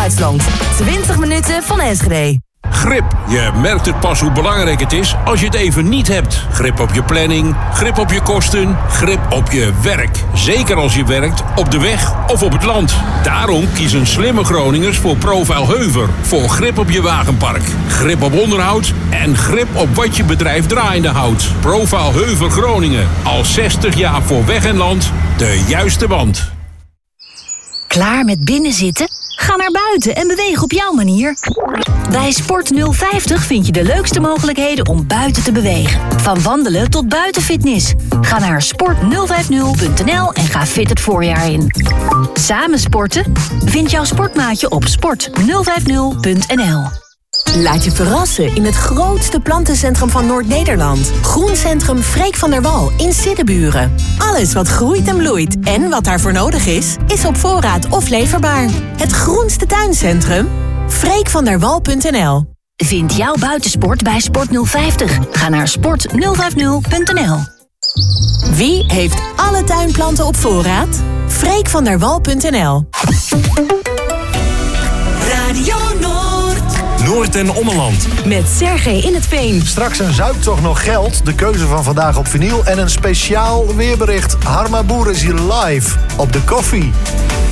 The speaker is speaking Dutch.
Duitsland. 20 minuten van Enschede. Grip. Je merkt het pas hoe belangrijk het is als je het even niet hebt. Grip op je planning, grip op je kosten, grip op je werk. Zeker als je werkt op de weg of op het land. Daarom kiezen slimme Groningers voor Profile Heuver. Voor grip op je wagenpark, grip op onderhoud en grip op wat je bedrijf draaiende houdt. Profile Heuver Groningen. Al 60 jaar voor weg en land. De juiste band. Klaar met binnenzitten? Ga naar buiten en beweeg op jouw manier. Bij Sport 050 vind je de leukste mogelijkheden om buiten te bewegen. Van wandelen tot buitenfitness. Ga naar sport050.nl en ga fit het voorjaar in. Samen sporten? Vind jouw sportmaatje op sport050.nl. Laat je verrassen in het grootste plantencentrum van Noord-Nederland. Groencentrum Freek van der Wal in Siddeburen. Alles wat groeit en bloeit en wat daarvoor nodig is op voorraad of leverbaar. Het groenste tuincentrum? freekvanderwal.nl. Vind jouw buitensport bij Sport 050. Ga naar sport050.nl. Wie heeft alle tuinplanten op voorraad? freekvanderwal.nl. Radio Noord en Ommeland. Met Sergej in het Veen. Straks een Zuidtocht nog geld, de keuze van vandaag op vinyl en een speciaal weerbericht. Harma Boer is hier live op de koffie.